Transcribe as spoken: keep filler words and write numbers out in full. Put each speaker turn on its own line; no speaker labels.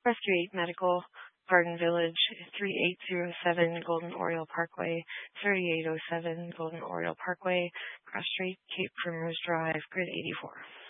Rescue eight Medical, Garden Village, thirty-eight oh seven Golden Oriole Parkway, thirty-eight oh seven Golden Oriole Parkway, Cross Street, Cape Primrose Drive, Grid eighty-four.